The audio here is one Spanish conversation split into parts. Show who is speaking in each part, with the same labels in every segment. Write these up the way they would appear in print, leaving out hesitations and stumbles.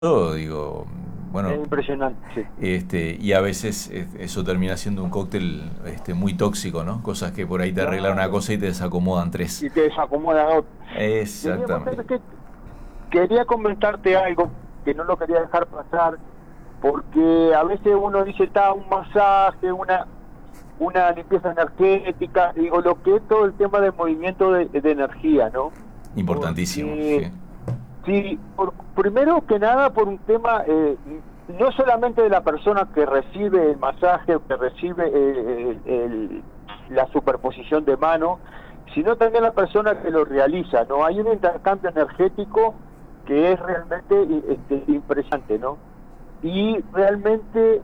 Speaker 1: digo,
Speaker 2: Es
Speaker 1: bueno,
Speaker 2: impresionante, sí.
Speaker 1: y a veces eso termina siendo un cóctel muy tóxico, ¿no? Cosas que por ahí te arreglan una
Speaker 2: Claro.
Speaker 1: cosa y te desacomodan tres.
Speaker 2: Y te desacomoda otro. Vos sabés
Speaker 1: Exactamente.
Speaker 2: que quería comentarte algo que no lo quería dejar pasar, porque a veces uno dice, está un masaje, una limpieza energética, digo, lo que es todo el tema de movimiento de energía, ¿no?
Speaker 1: Importantísimo,
Speaker 2: Porque,
Speaker 1: sí.
Speaker 2: sí, primero que nada por un tema, no solamente de la persona que recibe el masaje o que recibe la superposición de mano, sino también la persona que lo realiza, ¿no? Hay un intercambio energético que es realmente impresionante, ¿no? Y realmente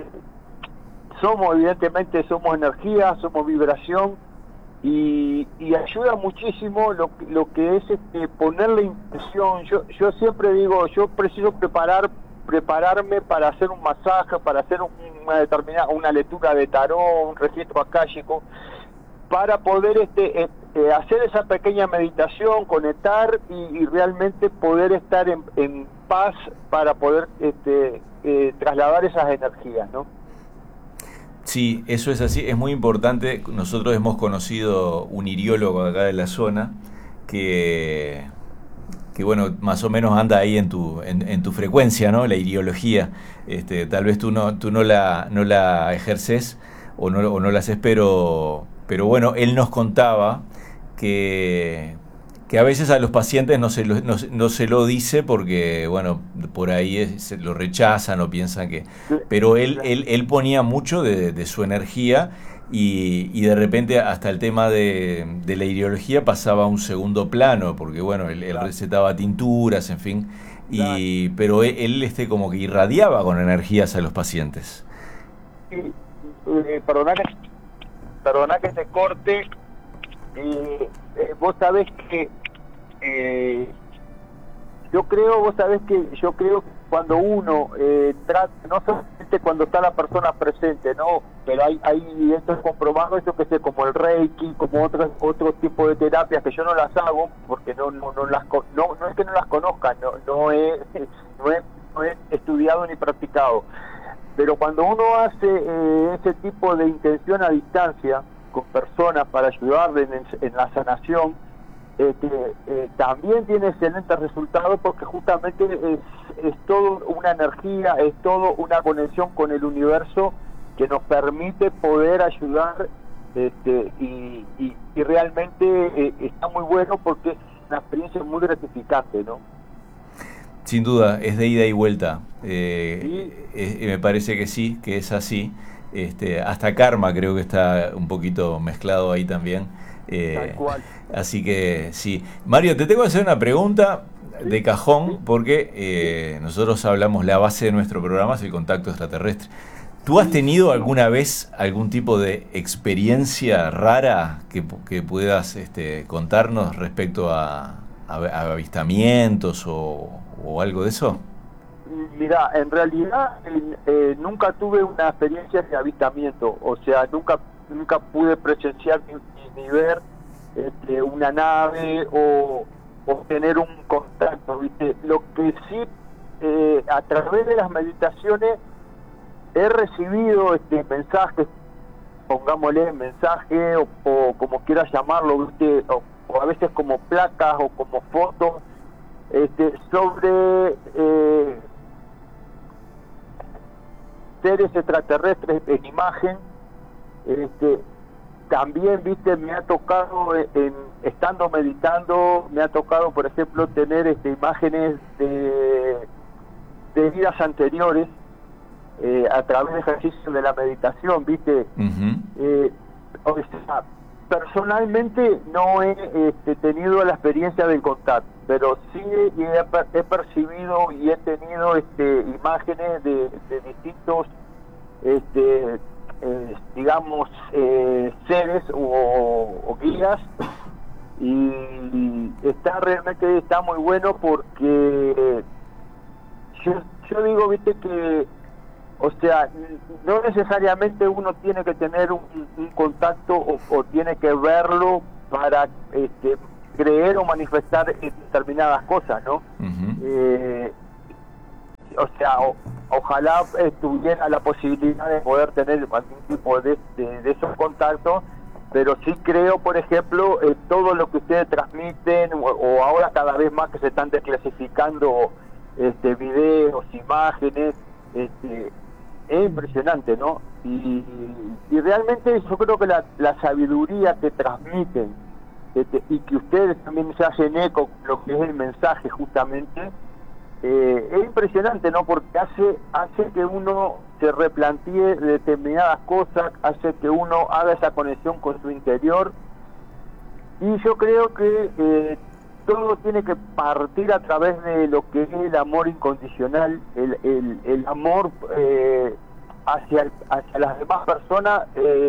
Speaker 2: somos energía, somos vibración, y ayuda muchísimo lo que es ponerle intención. Yo siempre digo, yo preciso prepararme para hacer un masaje, para hacer una lectura de tarot, un registro akáshico, para poder hacer esa pequeña meditación, conectar y realmente poder estar en paz para poder trasladar esas energías, ¿no?
Speaker 1: Sí, eso es así, es muy importante. Nosotros hemos conocido un iriólogo acá de la zona que, que bueno, más o menos anda ahí en tu frecuencia, ¿no? La iriología. Tal vez no la ejerces o no la haces, pero bueno, él nos contaba que, que a veces a los pacientes no se lo dice porque, bueno, por ahí se lo rechazan o piensan que... Pero él ponía mucho de su energía y de repente hasta el tema de la ideología pasaba a un segundo plano, porque bueno, él
Speaker 2: Claro,
Speaker 1: recetaba tinturas, en fin,
Speaker 2: claro.
Speaker 1: pero él como que irradiaba con energías a los pacientes.
Speaker 2: Sí, perdona perdona que te corte. Vos sabés que yo creo que cuando uno trata, no solamente cuando está la persona presente, no, pero hay esto es comprobado, esto que sé, como el Reiki, como otros tipos de terapias que yo no las hago porque no es que no las conozca, no he, no he estudiado ni practicado, pero cuando uno hace ese tipo de intención a distancia con personas para ayudarles en la sanación, también tiene excelentes resultados porque justamente es todo una energía, es todo una conexión con el universo que nos permite poder ayudar, y realmente está muy bueno porque es una experiencia muy gratificante, ¿no?
Speaker 1: Sin duda, es de ida y vuelta.
Speaker 2: Sí,
Speaker 1: Me parece que sí, que es así. Hasta karma creo que está un poquito mezclado ahí también.
Speaker 2: tal
Speaker 1: Eh,
Speaker 2: cual.
Speaker 1: Así que sí. Mario, te tengo que hacer una pregunta de
Speaker 2: Sí,
Speaker 1: cajón
Speaker 2: sí,
Speaker 1: porque
Speaker 2: sí,
Speaker 1: nosotros hablamos, la base de nuestro programa es el contacto extraterrestre. ¿Tú has
Speaker 2: sí,
Speaker 1: tenido
Speaker 2: sí.
Speaker 1: alguna vez algún tipo de experiencia rara que puedas contarnos respecto a avistamientos o algo de eso?
Speaker 2: Mira, en realidad nunca tuve una experiencia de avistamiento, o sea, nunca pude presenciar ni ver una nave o tener un contacto, ¿viste? Lo que sí, a través de las meditaciones he recibido mensajes, pongámosle mensaje o como quieras llamarlo, ¿viste? O a veces como placas o como fotos sobre seres extraterrestres en imagen. este También, viste, me ha tocado estando meditando, me ha tocado, por ejemplo, tener imágenes de vidas anteriores, a través de ejercicios de la meditación, viste.
Speaker 1: Ujú.
Speaker 2: eh, o sea, personalmente no he tenido la experiencia del contacto, pero sí he percibido y he tenido imágenes de distintos, digamos, seres o guías, y está muy bueno porque yo digo, viste, que o sea, no necesariamente uno tiene que tener un contacto o tiene que verlo para creer o manifestar determinadas cosas, ¿no?
Speaker 1: Ujú.
Speaker 2: Eh, o sea, ojalá tuviera la posibilidad de poder tener algún tipo de esos contactos, pero sí creo, por ejemplo, todo lo que ustedes transmiten, o ahora cada vez más que se están desclasificando videos, imágenes, es impresionante, ¿no? Y realmente yo creo que la sabiduría que transmiten, y que ustedes también se hacen eco con lo que es el mensaje justamente, es impresionante, ¿no? Porque hace que uno se replantee determinadas cosas, hace que uno haga esa conexión con su interior, y yo creo que todo tiene que partir a través de lo que es el amor incondicional, el amor hacia las demás personas,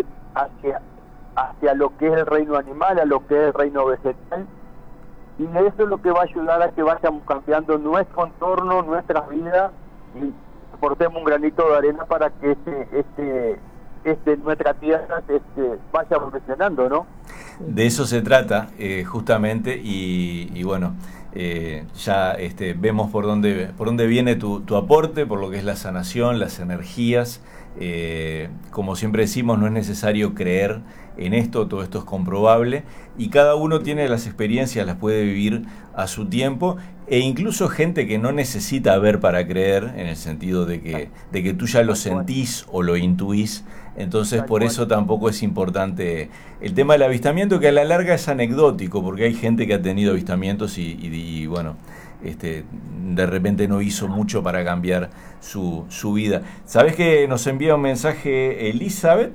Speaker 2: hacia lo que es el reino animal, a lo que es el reino vegetal, y eso es lo que va a ayudar a que vayamos cambiando nuestro entorno, nuestras vidas, y aportemos un granito de arena para que nuestra tierra vaya evolucionando, ¿no?
Speaker 1: De eso se trata, justamente, y bueno, ya vemos por dónde viene tu aporte, por lo que es la sanación, las energías. Como siempre decimos, no es necesario creer en esto, todo esto es comprobable, y cada uno tiene las experiencias, las puede vivir a su tiempo, e incluso gente que no necesita ver para creer, en el sentido de que tú ya lo sentís o lo intuís. Entonces por eso tampoco es importante el tema del avistamiento, que a la larga es anecdótico, porque hay gente que ha tenido avistamientos y bueno, de repente no hizo mucho para cambiar su vida. ¿Sabés que nos envía un mensaje Elizabeth?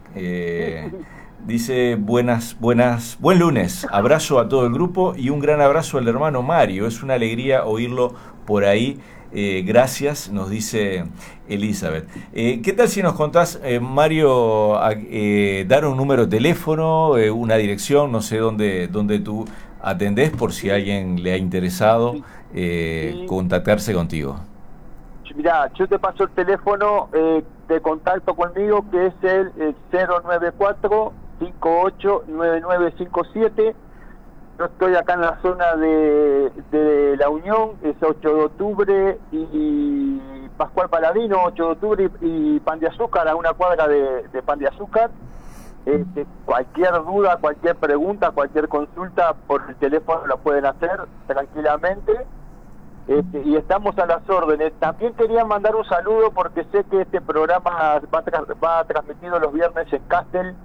Speaker 1: Dice, buen lunes, abrazo a todo el grupo y un gran abrazo al hermano Mario, es una alegría oírlo por ahí. Gracias, nos dice Elizabeth. ¿Qué tal si nos contás, Mario, dar un número de teléfono, una dirección, no sé dónde tú atendés, por si a alguien le ha interesado contactarse contigo?
Speaker 2: Mirá, yo te paso el teléfono de contacto conmigo, que es el 094-589957. Yo estoy acá en la zona de La Unión, es 8 de octubre y Pascual Paladino, 8 de octubre y Pan de Azúcar, a una cuadra de Pan de Azúcar. Cualquier duda, cualquier pregunta, cualquier consulta por el teléfono la pueden hacer tranquilamente. Y estamos a las órdenes. También quería mandar un saludo porque sé que este programa va transmitido los viernes en Castel.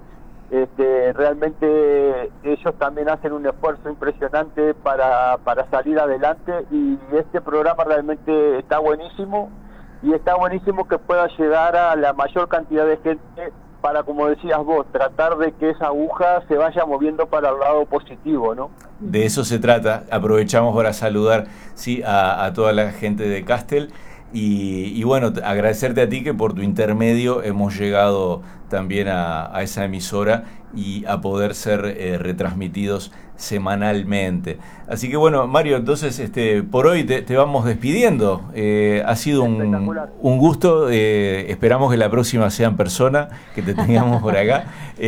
Speaker 2: Realmente ellos también hacen un esfuerzo impresionante para salir adelante, y este programa realmente está buenísimo, y está buenísimo que pueda llegar a la mayor cantidad de gente para, como decías vos, tratar de que esa aguja se vaya moviendo para el lado positivo, ¿no?
Speaker 1: De eso se trata. Aprovechamos para saludar a toda la gente de Castel y bueno, agradecerte a ti que por tu intermedio hemos llegado también a esa emisora y a poder ser retransmitidos semanalmente. Así que bueno, Mario, entonces por hoy te vamos despidiendo. Ha sido un gusto. Esperamos que la próxima sea en persona, que te tengamos por acá.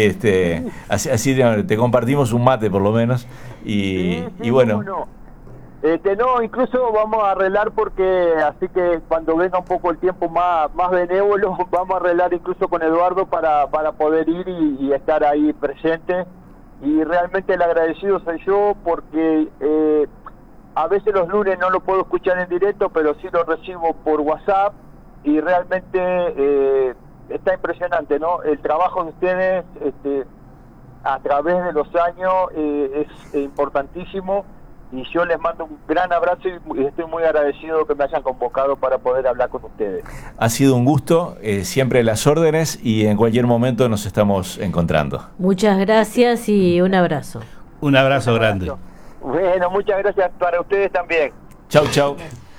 Speaker 1: Así te compartimos un mate por lo menos. Y bueno.
Speaker 2: No, incluso vamos a arreglar, porque así que cuando venga un poco el tiempo más benévolo, vamos a arreglar incluso con Eduardo para poder ir y estar ahí presente. Y realmente el agradecido soy yo, porque a veces los lunes no lo puedo escuchar en directo, pero sí lo recibo por WhatsApp, y realmente está impresionante, ¿no? El trabajo de ustedes a través de los años es importantísimo. Y yo les mando un gran abrazo y estoy muy agradecido que me hayan convocado para poder hablar con ustedes.
Speaker 1: Ha sido un gusto, siempre a las órdenes, y en cualquier momento nos estamos encontrando.
Speaker 3: Muchas gracias y un abrazo.
Speaker 4: Un abrazo grande.
Speaker 2: Bueno, muchas gracias para ustedes también.
Speaker 1: Chau, chau.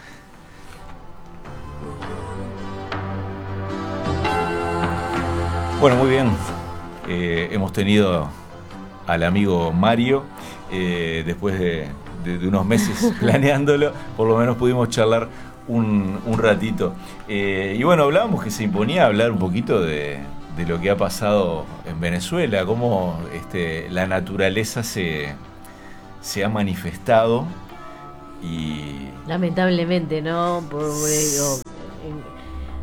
Speaker 1: Bueno, muy bien. Hemos tenido al amigo Mario, después de unos meses planeándolo, por lo menos pudimos charlar un ratito. Y bueno, hablábamos que se imponía hablar un poquito de lo que ha pasado en Venezuela, cómo la naturaleza se ha manifestado y...
Speaker 3: Lamentablemente, ¿no?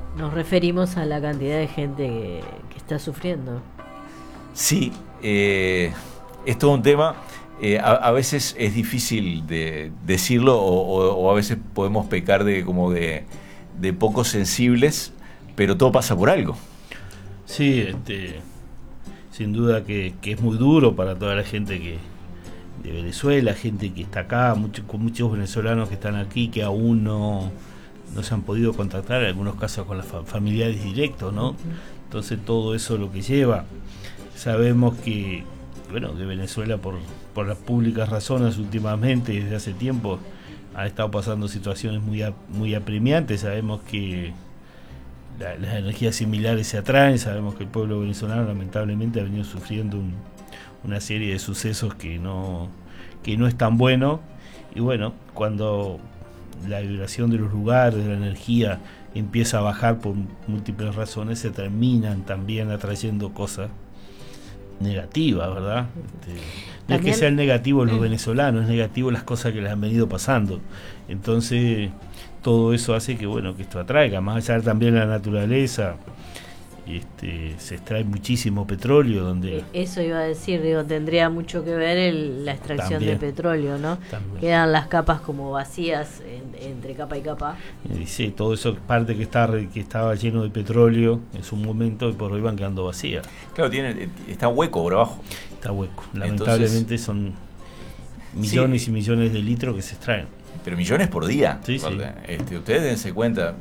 Speaker 3: Nos referimos a la cantidad de gente que está sufriendo.
Speaker 1: Sí, es todo un tema. A veces es difícil de decirlo o a veces podemos pecar de poco sensibles, pero todo pasa por algo.
Speaker 4: Sí, sin duda que es muy duro para toda la gente de Venezuela, gente que está acá, con muchos venezolanos que están aquí que aún no se han podido contactar, en algunos casos con los familiares directos, ¿no? Entonces todo eso lo que lleva. Sabemos que Venezuela por las públicas razones últimamente, desde hace tiempo, ha estado pasando situaciones muy apremiantes. Sabemos que las energías similares se atraen, sabemos que el pueblo venezolano lamentablemente ha venido sufriendo una serie de sucesos que no es tan bueno, y bueno, cuando la vibración de los lugares, de la energía empieza a bajar por múltiples razones, se terminan también atrayendo cosas negativas, ¿verdad? No es que sean negativos los venezolanos, es negativo las cosas que les han venido pasando. Entonces todo eso hace que esto atraiga, más allá también la naturaleza. Se extrae muchísimo petróleo donde... Eso
Speaker 3: iba a decir, tendría mucho que ver la extracción también, de petróleo, ¿no?
Speaker 4: También.
Speaker 3: Quedan las capas como vacías entre capa y capa.
Speaker 4: Sí, todo eso parte que estaba lleno de petróleo en su momento y por hoy van quedando vacías.
Speaker 1: Claro, está hueco por abajo.
Speaker 4: Está hueco. Lamentablemente son millones y millones de litros que se extraen.
Speaker 1: Pero millones por día.
Speaker 4: Sí, sí.
Speaker 1: Ustedes dense cuenta...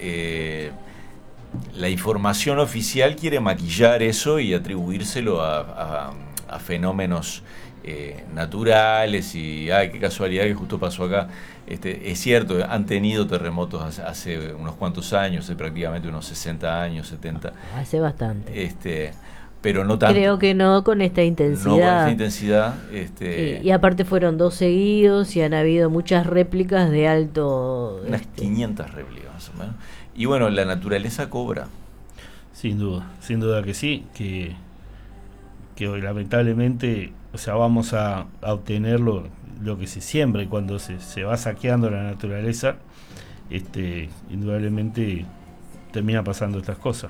Speaker 1: la información oficial quiere maquillar eso y atribuírselo a fenómenos naturales y qué casualidad que justo pasó acá. Es cierto, han tenido terremotos hace unos cuantos años, hace prácticamente unos 60 años, 70.
Speaker 3: Hace bastante.
Speaker 1: Pero no tanto.
Speaker 3: Creo que no con esta intensidad.
Speaker 1: No con esta intensidad.
Speaker 3: Y aparte fueron 2 seguidos y han habido muchas réplicas de alto...
Speaker 1: Unas 500 réplicas más o menos. Y bueno, la naturaleza cobra.
Speaker 4: Sin duda que sí, que hoy lamentablemente, vamos a obtener lo que se siembra, y cuando se va saqueando la naturaleza, indudablemente termina pasando estas cosas.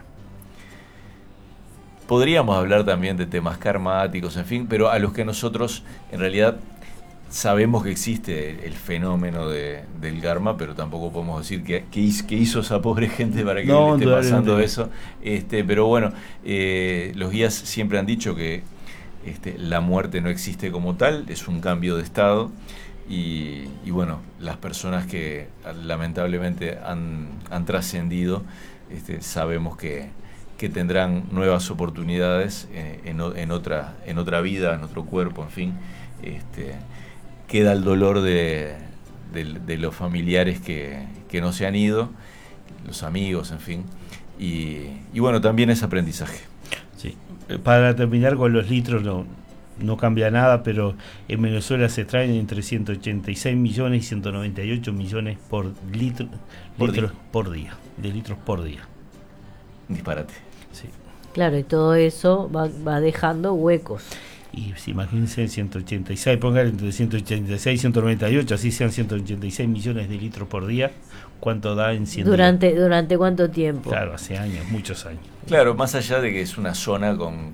Speaker 1: Podríamos hablar también de temas karmáticos, en fin, pero a los que nosotros en realidad sabemos que existe el fenómeno del karma, pero tampoco podemos decir que hizo esa pobre gente para que le esté pasando eso. Pero bueno, los guías siempre han dicho que la muerte no existe como tal, es un cambio de estado, y bueno, las personas que lamentablemente han trascendido, sabemos que tendrán nuevas oportunidades en otra vida, en otro cuerpo, en fin. Queda el dolor de los familiares que no se han ido, los amigos, en fin, y bueno, también es aprendizaje.
Speaker 4: Sí. Para terminar con los litros, no cambia nada, pero en Venezuela se traen entre 186 millones y 198 millones por litros por día, de litros por día.
Speaker 1: Disparate.
Speaker 4: Sí.
Speaker 3: Claro, y todo eso va dejando huecos.
Speaker 4: Y si imagínense 186, pongan entre 186 y 198, así sean 186 millones de litros por día, ¿cuánto da en 100 días?
Speaker 3: ¿Durante cuánto tiempo?
Speaker 4: Claro, hace años, muchos años.
Speaker 1: Claro, más allá de que es una zona con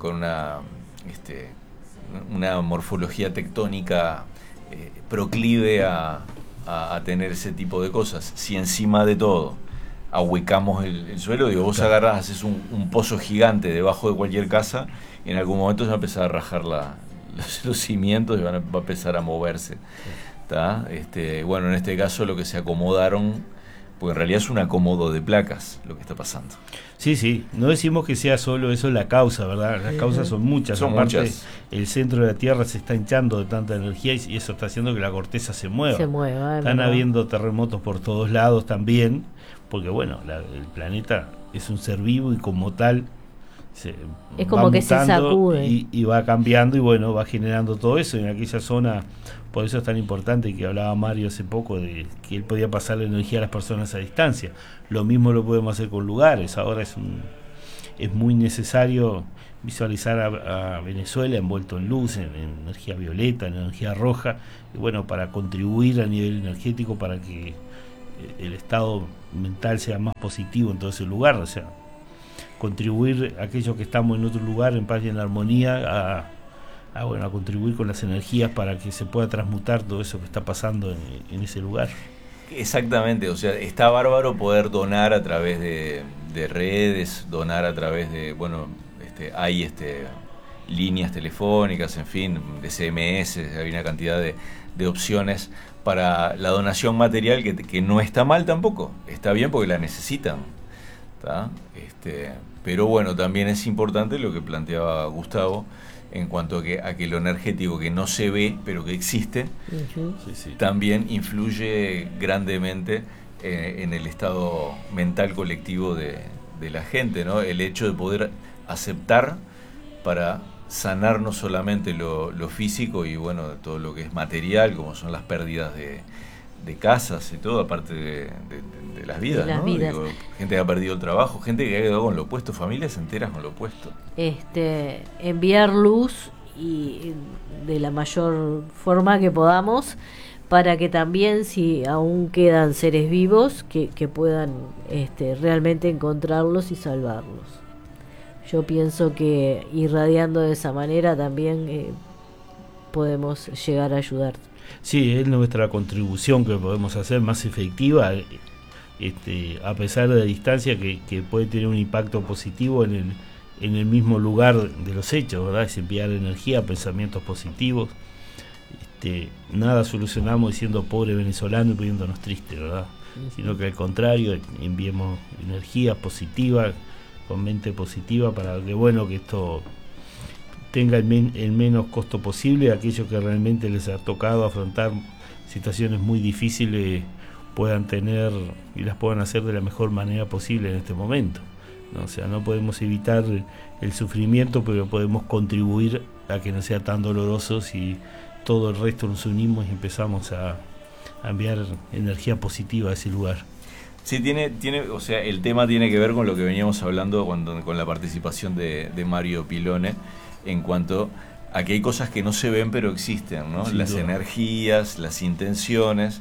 Speaker 1: una morfología tectónica proclive a tener ese tipo de cosas, si encima de todo ahuecamos el suelo, vos agarrás, haces un pozo gigante debajo de cualquier casa, y en algún momento se va a empezar a rajar los cimientos y va a empezar a moverse. ¿Tá? Bueno, en este caso lo que se acomodaron, porque en realidad es un acomodo de placas lo que está pasando.
Speaker 4: Sí, no decimos que sea solo eso la causa, ¿verdad? Las causas son muchas.
Speaker 1: Muchas.
Speaker 4: El centro de la Tierra se está hinchando de tanta energía y eso está haciendo que la corteza se mueva. Están habiendo terremotos por todos lados también, porque bueno, el planeta es un ser vivo y como tal
Speaker 3: es como que se sacude
Speaker 4: y va cambiando y bueno, va generando todo eso. En aquella zona, por eso es tan importante que hablaba Mario hace poco de que él podía pasar la energía a las personas a distancia. Lo mismo lo podemos hacer con lugares. Ahora es muy necesario visualizar a Venezuela envuelto en luz, en energía violeta, en energía roja, y bueno, para contribuir a nivel energético para que el estado mental sea más positivo en todo ese lugar, o sea, contribuir a aquellos que estamos en otro lugar en paz y en armonía a contribuir con las energías para que se pueda transmutar todo eso que está pasando en ese lugar.
Speaker 1: Exactamente, o sea, está bárbaro poder donar a través de redes, donar a través de, hay líneas telefónicas, en fin, de CMS, hay una cantidad de opciones para la donación material que no está mal tampoco, está bien porque la necesitan, ¿tá? Pero bueno, también es importante lo que planteaba Gustavo en cuanto a que lo energético que no se ve pero que existe,
Speaker 3: Uh-huh.
Speaker 1: también influye grandemente en el estado mental colectivo de la gente, ¿no? El hecho de poder aceptar para sanar no solamente lo físico y bueno, todo lo que es material, como son las pérdidas de casas y todo, aparte de las vidas,
Speaker 3: las
Speaker 1: ¿no?
Speaker 3: vidas.
Speaker 1: Digo, gente que ha perdido el trabajo, gente que ha quedado con lo opuesto, familias enteras con lo opuesto.
Speaker 3: Enviar luz y de la mayor forma que podamos para que también, si aún quedan seres vivos, que puedan realmente encontrarlos y salvarlos. Yo pienso que irradiando de esa manera también podemos llegar a ayudar.
Speaker 4: Sí, es nuestra contribución que podemos hacer más efectiva, a pesar de la distancia que puede tener un impacto positivo en el mismo lugar de los hechos, ¿verdad? Es enviar energía, pensamientos positivos. Nada solucionamos siendo pobre venezolano y poniéndonos tristes, ¿verdad? Sino que al contrario, enviemos energía positiva, con mente positiva, para que esto tenga el menos costo posible. Aquellos que realmente les ha tocado afrontar situaciones muy difíciles puedan tener y las puedan hacer de la mejor manera posible en este momento, ¿no? O sea, no podemos evitar el sufrimiento, pero podemos contribuir a que no sea tan doloroso si todo el resto nos unimos y empezamos a enviar energía positiva a ese lugar.
Speaker 1: Sí, o sea, el tema tiene que ver con lo que veníamos hablando con la participación de Mario Pilone, en cuanto a que hay cosas que no se ven pero existen, ¿no?
Speaker 4: Sin
Speaker 1: las
Speaker 4: duda.
Speaker 1: energías, las intenciones,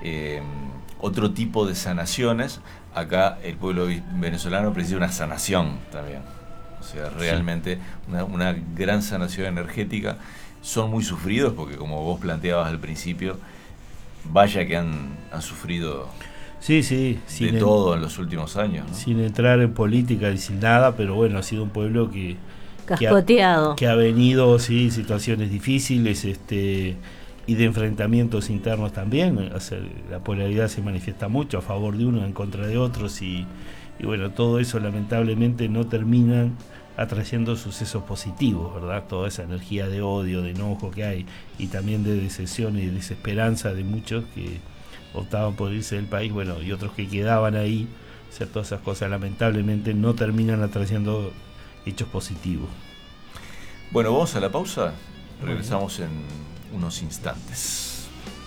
Speaker 1: otro tipo de sanaciones. Acá el pueblo venezolano precisa una sanación también, o sea, realmente una gran sanación energética. Son muy sufridos porque, como vos planteabas al principio, vaya que han sufrido de todo en los últimos años, ¿no?
Speaker 4: Sin entrar en política y sin nada, pero bueno, ha sido un pueblo que
Speaker 3: Cascoteado.
Speaker 4: que ha venido situaciones difíciles y de enfrentamientos internos también. O sea, la polaridad se manifiesta mucho a favor de uno, en contra de otros, y bueno, todo eso lamentablemente no terminan atrayendo sucesos positivos, ¿verdad? Toda esa energía de odio, de enojo que hay, y también de decepción y desesperanza de muchos que optaban por irse del país, bueno, y otros que quedaban ahí. O sea, todas esas cosas lamentablemente no terminan atrayendo hechos positivos.
Speaker 1: Bueno, vamos a la pausa, regresamos en unos instantes.